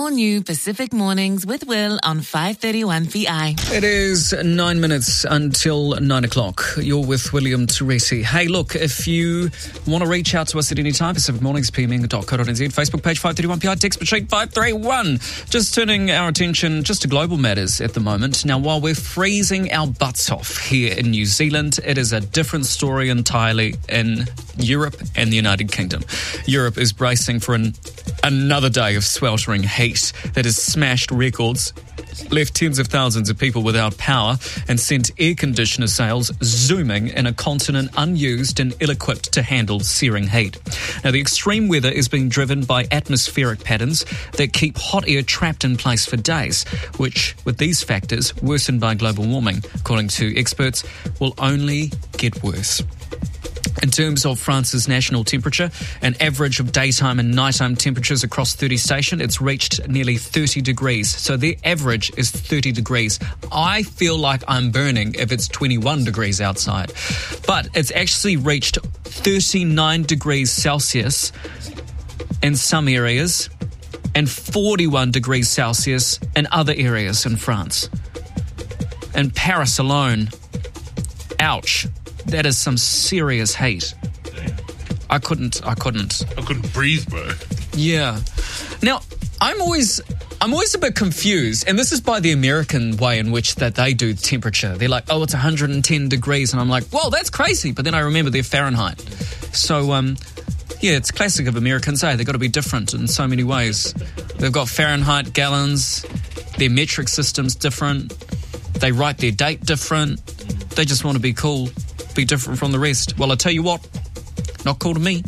all new Pacific Mornings with Will on 531 PI. It is 9 minutes until 9 o'clock. You're with William Teresi. Hey, look, if you want to reach out to us at any time, Pacific Mornings, pming.co.nz, Facebook page 531 PI, text machine 531. Just turning our attention just to global matters at the moment. Now, while we're freezing our butts off here in New Zealand, it is a different story entirely in Europe and the United Kingdom. Europe is bracing for another day of sweltering heat that has smashed records, left tens of thousands of people without power, and sent air conditioner sales zooming in a continent unused and ill-equipped to handle searing heat. Now, the extreme weather is being driven by atmospheric patterns that keep hot air trapped in place for days, which, with these factors, worsened by global warming, according to experts, will only get worse. In terms of France's national temperature, an average of daytime and nighttime temperatures across 30 stations, it's reached nearly 30 degrees. So their average is 30 degrees. I feel like I'm burning if it's 21 degrees outside. But it's actually reached 39 degrees Celsius in some areas and 41 degrees Celsius in other areas in France. In Paris alone, ouch. That is some serious heat. I couldn't breathe, bro. Yeah. Now, I'm always a bit confused, and this is by the American way in which that they do temperature. They're like, oh, it's 110 degrees, and I'm like, whoa, that's crazy. But then I remember their Fahrenheit. So, yeah, it's classic of Americans, They've got to be different in so many ways. They've got Fahrenheit, gallons, their metric system's different. They write their date different. They just want to be cool. Be different from the rest. Well, I tell you what, not cool to me.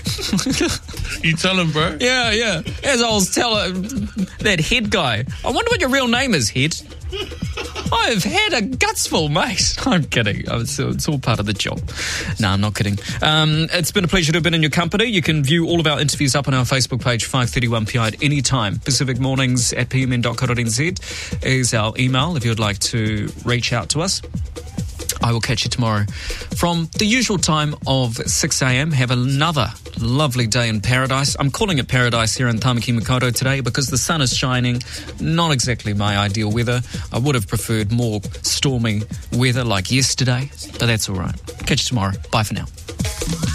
You tell him, bro. Yeah. As I was telling that head guy, I wonder what your real name is, head. I've had a gutsful, mate. I'm kidding. It's all part of the job. No, I'm not kidding. It's been a pleasure to have been in your company. You can view all of our interviews up on our Facebook page, 531 PI, at any time. Pacific Mornings at pmn.co.nz is our email if you'd like to reach out to us. I will catch you tomorrow from the usual time of 6 a.m. Have another lovely day in paradise. I'm calling it paradise here in Tamaki Makaurau today because the sun is shining. Not exactly my ideal weather. I would have preferred more stormy weather like yesterday, but that's all right. Catch you tomorrow. Bye for now.